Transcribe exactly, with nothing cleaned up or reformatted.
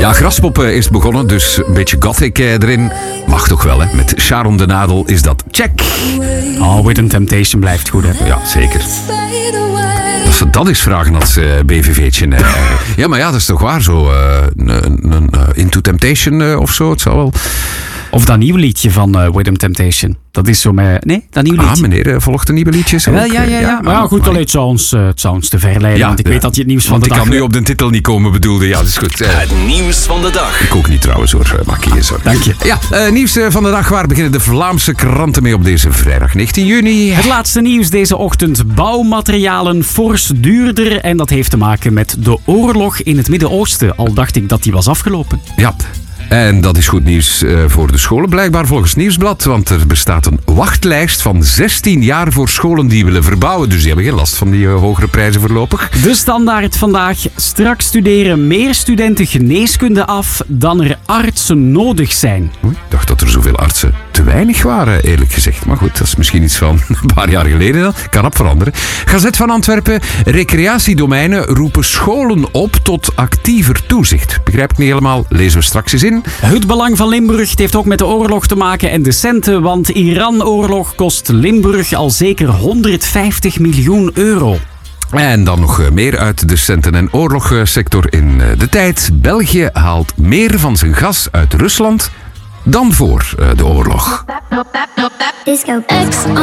Ja, Graspoppen is begonnen, dus een beetje gothic eh, erin. Mag toch wel, hè? Met Sharon de Nadel is dat check. Oh, With a Temptation blijft goed, hè? Ja, zeker. Als ze dat eens vragen als uh, B V V'tje. Uh, ja, maar ja, dat is toch waar zo. Uh, een, een, uh, Into Temptation uh, of zo, het zal wel... Of dat nieuwe liedje van uh, With a Temptation. Dat is zo met... Nee, dat nieuwe liedje. Ah, meneer uh, volgt de nieuwe liedjes ook. Wel, ja, ja, ja. ja. Maar ja, goed, alleen het zou ons, uh, het zou ons te verleiden. Ja, want ik ja. weet dat je het nieuws van want de dag... Want ik kan nu op de titel niet komen, bedoelde. Ja, dat is goed. Uh, het nieuws van de dag. Ik ook niet trouwens hoor, maak je geen zorgen. Dank je. Ja, uh, nieuws uh, van de dag. Waar beginnen de Vlaamse kranten mee op deze vrijdag negentien juni? Het laatste nieuws deze ochtend. Bouwmaterialen fors duurder. En dat heeft te maken met de oorlog in het Midden-Oosten. Al dacht ik dat die was afgelopen. Ja. En dat is goed nieuws uh, voor de scholen, blijkbaar volgens Nieuwsblad. Want er bestaat een wachtlijst van zestien jaar voor scholen die willen verbouwen. Dus die hebben geen last van die uh, hogere prijzen voorlopig. De standaard vandaag. Straks studeren meer studenten geneeskunde af dan er artsen nodig zijn. Oei, ik dacht dat er zoveel artsen te weinig waren, eerlijk gezegd. Maar goed, dat is misschien iets van een paar jaar geleden dan. Kan op veranderen. Gazet van Antwerpen. Recreatiedomeinen roepen scholen op tot actiever toezicht. Begrijp ik niet helemaal. Lezen we straks eens in. Het belang van Limburg het heeft ook met de oorlog te maken en de centen, want Iran-oorlog kost Limburg al zeker honderdvijftig miljoen euro. En dan nog meer uit de centen- en oorlogssector in de tijd. België haalt meer van zijn gas uit Rusland dan voor de oorlog. Disco.